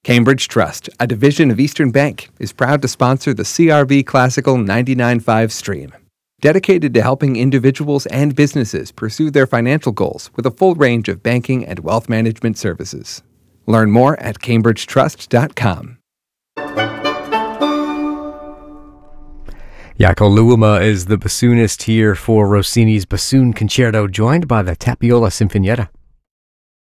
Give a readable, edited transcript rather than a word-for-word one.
Cambridge Trust, a division of Eastern Bank, is proud to sponsor the CRV Classical 99.5 stream. Dedicated to helping individuals and businesses pursue their financial goals with a full range of banking and wealth management services. Learn more at cambridgetrust.com. Jaakko Luoma is the bassoonist here for Rossini's Bassoon Concerto, joined by the Tapiola Sinfonietta.